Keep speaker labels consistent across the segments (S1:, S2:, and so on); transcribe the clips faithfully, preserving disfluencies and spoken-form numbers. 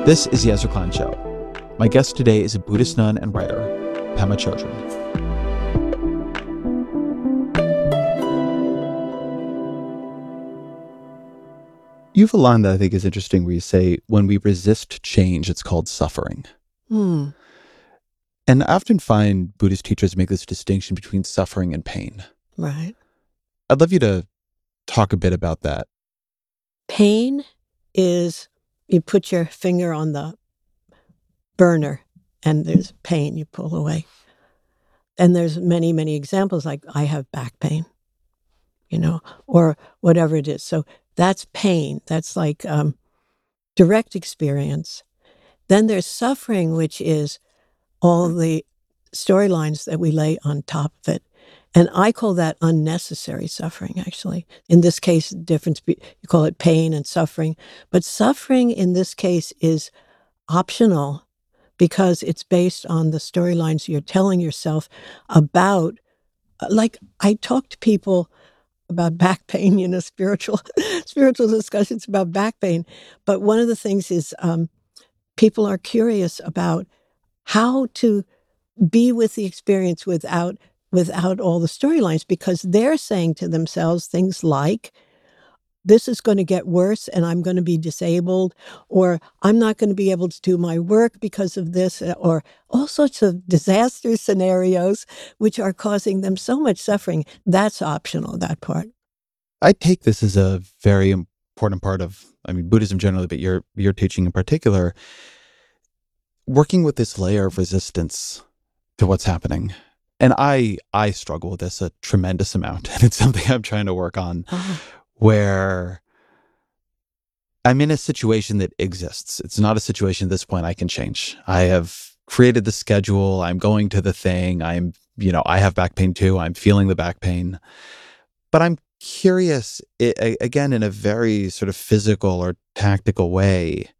S1: This is the Ezra Klein Show. My guest today is a Buddhist nun and writer, Pema Chodron. You have a line that I think is interesting where you say, when we resist change, it's called suffering.
S2: Hmm.
S1: And I often find Buddhist teachers make this distinction between suffering and pain.
S2: Right.
S1: I'd love you to talk a bit about that.
S2: Pain is you put your finger on the burner and there's pain you pull away. And there's many, many examples like I have back pain, you know, or whatever it is. So that's pain. That's like um, direct experience. Then there's suffering, which is all the storylines that we lay on top of it. And I call that unnecessary suffering, actually. In this case, the difference, be, you call it pain and suffering. But suffering in this case is optional because it's based on the storylines you're telling yourself about. Like, I talk to people about back pain, you know, spiritual spiritual discussions about back pain. But one of the things is um, people are curious about how to be with the experience without without all the storylines, because they're saying to themselves things like, this is going to get worse and I'm going to be disabled, or I'm not going to be able to do my work because of this, or all sorts of disaster scenarios which are causing them so much suffering. That's optional, that part.
S1: I take this as a very important part of, I mean, Buddhism generally, but your your teaching in particular, working with this layer of resistance to what's happening. And I I struggle with this a tremendous amount. And it's something I'm trying to work on,
S2: Oh.
S1: where I'm in a situation that exists. It's not a situation at this point I can change. I have created the schedule. I'm going to the thing. I'm, you know, I have back pain too. I'm feeling the back pain. But I'm curious, it, again, in a very sort of physical or tactical way,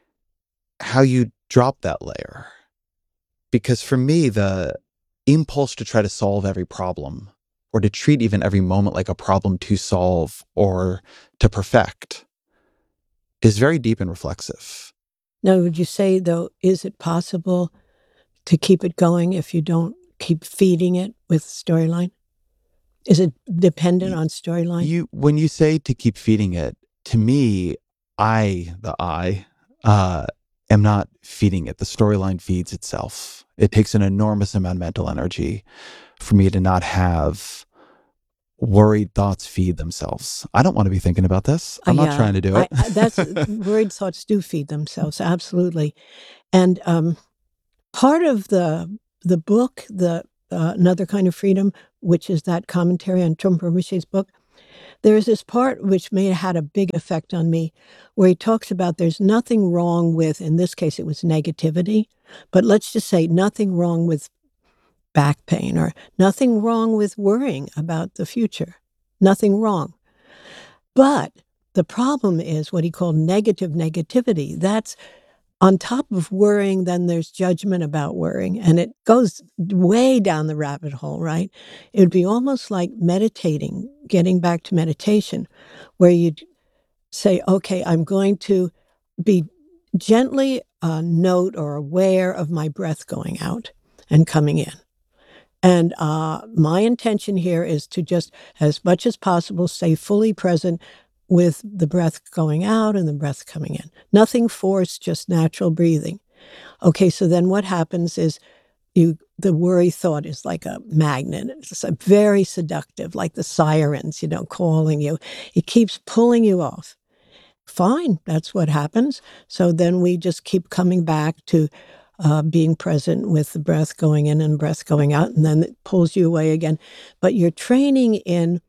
S1: how you drop that layer. Because for me, the impulse to try to solve every problem, or to treat even every moment like a problem to solve or to perfect, is very deep and reflexive.
S2: Now, would you say, though, is it possible to keep it going if you don't keep feeding it with storyline? Is it dependent on storyline?
S1: You, when you say to keep feeding it, to me, I, the I, uh, am not feeding it. The storyline feeds itself. It takes an enormous amount of mental energy for me to not have worried thoughts feed themselves. I don't want to be thinking about this. I'm
S2: Uh,
S1: not
S2: yeah.
S1: trying to do it.
S2: I, I, that's worried thoughts do feed themselves, absolutely. And um, part of the the book, the uh, Another Kind of Freedom, which is that commentary on Trungpa Rinpoche's book, there's this part which may have had a big effect on me, where he talks about there's nothing wrong with, in this case it was negativity, but let's just say nothing wrong with back pain, or nothing wrong with worrying about the future. Nothing wrong. But the problem is what he called negative negativity. That's on top of worrying, then there's judgment about worrying, and it goes way down the rabbit hole, right? It would be almost like meditating, getting back to meditation, where you'd say, okay, I'm going to be gently uh, note or aware of my breath going out and coming in. And uh, my intention here is to just, as much as possible, stay fully present with the breath going out and the breath coming in. Nothing forced, just natural breathing. Okay, so then what happens is you the worry thought is like a magnet. It's a very seductive, like the sirens, you know, calling you. It keeps pulling you off. Fine, that's what happens. So then we just keep coming back to uh, being present with the breath going in and breath going out, and then it pulls you away again. But you're training in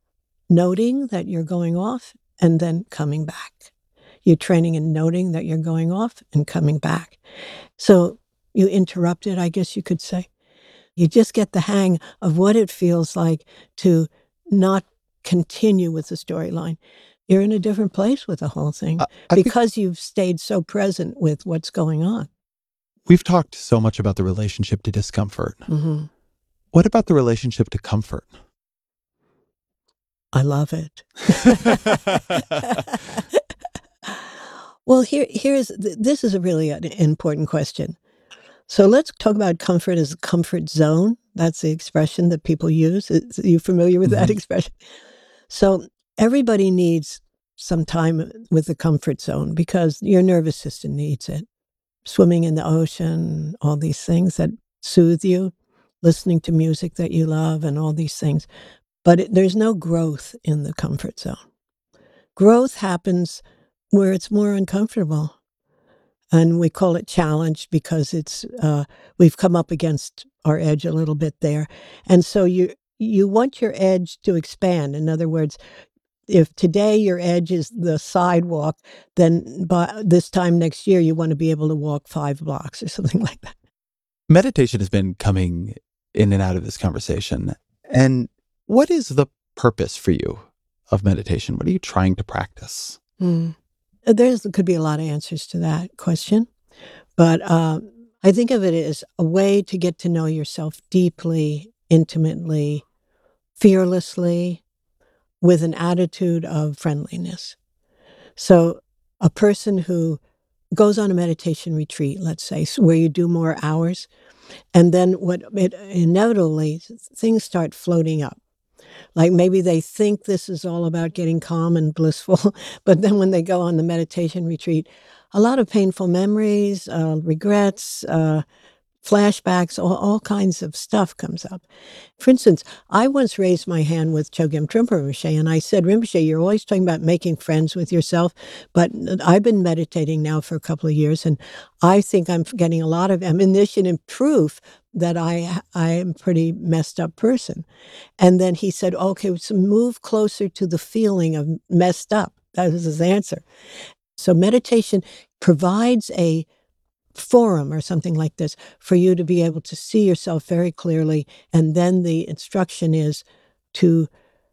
S2: noting that you're going off and then coming back. You're training in noting that you're going off and coming back. So you interrupt it, I guess you could say. You just get the hang of what it feels like to not continue with the storyline. You're in a different place with the whole thing
S1: I, I think
S2: because you've stayed so present with what's going on.
S1: we've talked so much about the relationship to discomfort.
S2: Mm-hmm.
S1: What about the relationship to comfort?
S2: I love it. Well, here here's th this is a really an important question. So let's talk about comfort as a comfort zone. That's the expression that people use. Is you familiar with that
S1: Mhm.
S2: expression? So everybody needs some time with the comfort zone because your nervous system needs it. Swimming in the ocean, all these things that soothe you, listening to music that you love, and all these things. But it, there's no growth in the comfort zone. Growth happens where it's more uncomfortable. And we call it challenge because it's uh, we've come up against our edge a little bit there. And so you you want your edge to expand. In other words, if today your edge is the sidewalk, then by this time next year you want to be able to walk five blocks or something like that.
S1: Meditation has been coming in and out of this conversation. And what is the purpose for you of meditation? What are you trying to practice?
S2: Mm. There's there could be a lot of answers to that question, but um, I think of it as a way to get to know yourself deeply, intimately, fearlessly, with an attitude of friendliness. So, a person who goes on a meditation retreat, let's say, s- where you do more hours, and then what it inevitably things start floating up. Like maybe they think this is all about getting calm and blissful, but then when they go on the meditation retreat, a lot of painful memories, uh, regrets, uh, flashbacks, all, all kinds of stuff comes up. For instance, I once raised my hand with Chogyam Trungpa Rinpoche, and I said, Rinpoche, you're always talking about making friends with yourself, but I've been meditating now for a couple of years, and I think I'm getting a lot of ammunition and proof that I I am a pretty messed up person. And then he said, okay, so move closer to the feeling of messed up. That was his answer. So meditation provides a forum or something like this for you to be able to see yourself very clearly. And then the instruction is to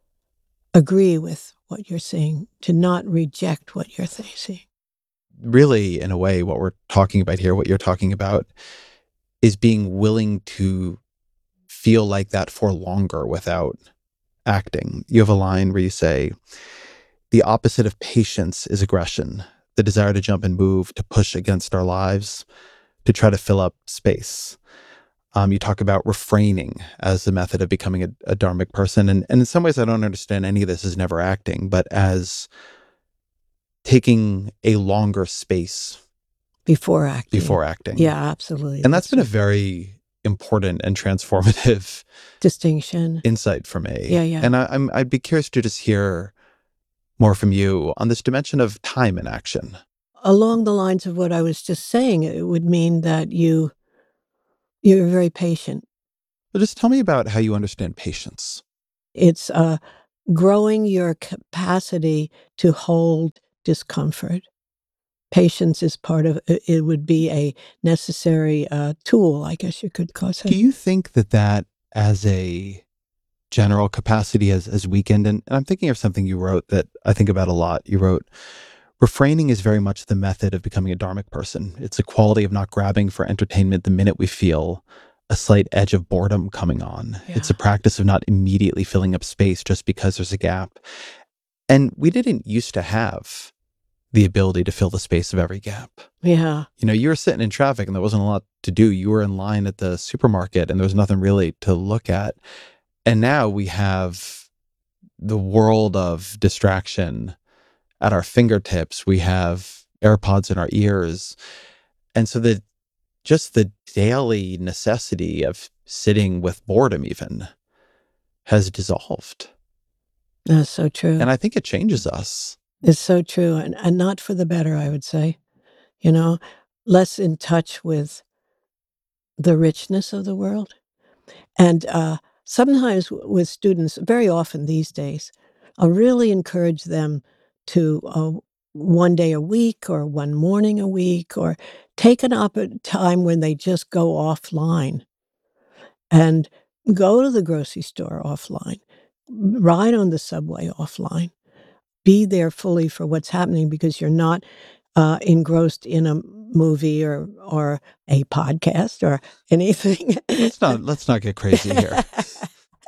S2: agree with what you're seeing, to not reject what you're th- seeing.
S1: Really, in a way, what we're talking about here, what you're talking about, is being willing to feel like that for longer without acting. You have a line where you say, the opposite of patience is aggression, the desire to jump and move, to push against our lives, to try to fill up space. Um, you talk about refraining as the method of becoming a, a dharmic person. And, and in some ways, I don't understand any of this as never acting, but as taking a longer space
S2: Before acting.
S1: before acting.
S2: Yeah, absolutely.
S1: And that's
S2: That's
S1: been a
S2: right.
S1: very important and transformative
S2: Distinction.
S1: insight for me.
S2: Yeah, yeah.
S1: And I, I'm, I'd be curious to just hear more from you on this dimension of time and action.
S2: Along the lines of what I was just saying, it would mean that you you're very patient.
S1: But just tell me about how you understand patience.
S2: It's uh, growing your capacity to hold discomfort. Patience is part of it, it would be a necessary uh, tool, I guess you could call
S1: Do
S2: it.
S1: you think that that as a general capacity has, has weakened? And, and I'm thinking of something you wrote that I think about a lot. You wrote, refraining is very much the method of becoming a dharmic person. It's a quality of not grabbing for entertainment the minute we feel a slight edge of boredom coming on.
S2: Yeah.
S1: It's a practice of not immediately filling up space just because there's a gap. And we didn't used to have the ability to fill the space of every gap.
S2: Yeah.
S1: You know, you were sitting in traffic and there wasn't a lot to do. You were in line at the supermarket and there was nothing really to look at. And now we have the world of distraction at our fingertips. We have AirPods in our ears. And so the just the daily necessity of sitting with boredom even has dissolved.
S2: That's so true.
S1: And I think it changes us.
S2: It's so true, and and not for the better, I would say, you know? Less in touch with the richness of the world, and, uh, sometimes w with students very often these days, I really encourage them to, uh, one day a week or one morning a week or take an op time when they just go offline and go to the grocery store offline, ride on the subway offline, be there fully for what's happening because you're not uh, engrossed in a movie or or a podcast or anything.
S1: Let's not let's not get crazy here.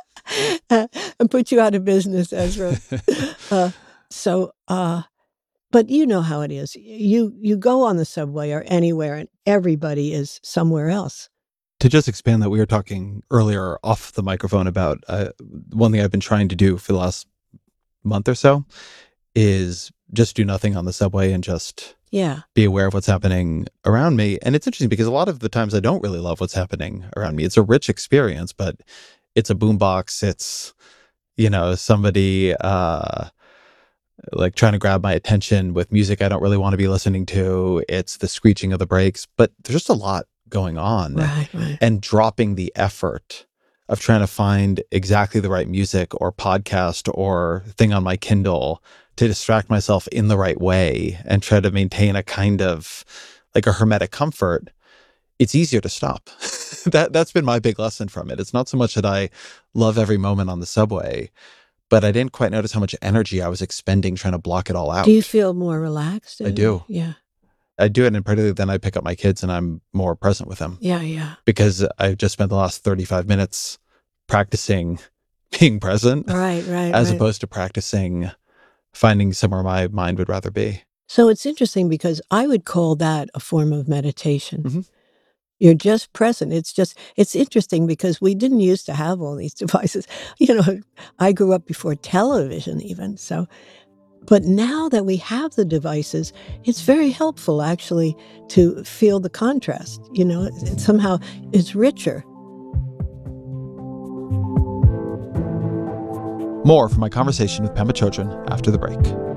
S2: And put you out of business, Ezra. Uh, so, uh, But you know how it is. You you go on the subway or anywhere, and everybody is somewhere else.
S1: To just expand that, we were talking earlier off the microphone about uh, one thing I've been trying to do for the last month or so is just do nothing on the subway and just
S2: Yeah.
S1: be aware of what's happening around me. And it's interesting because a lot of the times I don't really love what's happening around me. It's a rich experience, but it's a boombox. It's, you know, somebody uh, like trying to grab my attention with music I don't really want to be listening to. It's the screeching of the brakes, but there's just a lot going on.
S2: Right, right.
S1: And dropping the effort of trying to find exactly the right music or podcast or thing on my Kindle to distract myself in the right way and try to maintain a kind of like a hermetic comfort, it's easier to stop. that that's been my big lesson from it. It's not so much that I love every moment on the subway, but I didn't quite notice how much energy I was expending trying to block it all out.
S2: Do you feel more relaxed?
S1: I do.
S2: Yeah.
S1: I do it, and particularly then I pick up my kids and I'm more present with them.
S2: Yeah, yeah.
S1: Because I've just spent the last thirty-five minutes practicing being present
S2: Right, right,
S1: as
S2: right.
S1: opposed to practicing finding somewhere my mind would rather be.
S2: So it's interesting because I would call that a form of meditation.
S1: Mhm.
S2: You're just present. It's just it's interesting because we didn't used to have all these devices. You know, I grew up before television even, so but now that we have the devices, it's very helpful actually to feel the contrast, you know, it, it somehow it's richer.
S1: More from my conversation with Pema Chodron after the break.